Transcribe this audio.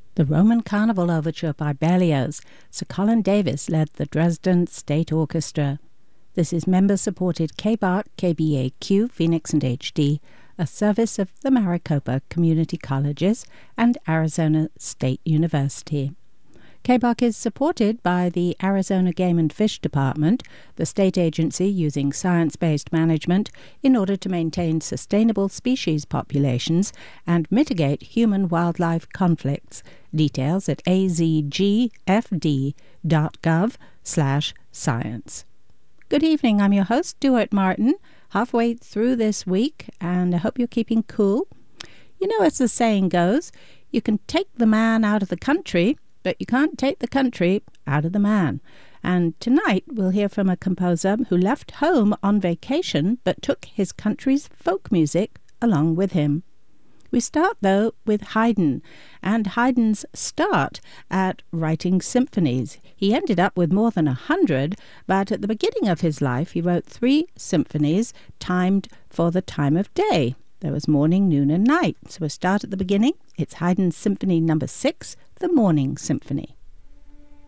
The Roman Carnival Overture by Berlioz. Sir Colin Davis led the Dresden State Orchestra. This is member-supported KBARC, KBAQ, Phoenix and HD, a service of the Maricopa Community Colleges and Arizona State University. KBARC is supported by the Arizona Game and Fish Department, the state agency using science-based management in order to maintain sustainable species populations and mitigate human-wildlife conflicts. Details at azgfd.gov/science. Good evening, I'm your host, Stuart Martin, halfway through this week, and I hope you're keeping cool. You know, as the saying goes, you can take the man out of the country, but you can't take the country out of the man. And tonight we'll hear from a composer who left home on vacation but took his country's folk music along with him. We start, though, with Haydn, and Haydn's start at writing symphonies. He ended up with more than 100, but at the beginning of his life he wrote 3 symphonies timed for the time of day. There was morning, noon and night. So we'll start at the beginning. It's Haydn's Symphony No. 6, the Morning Symphony.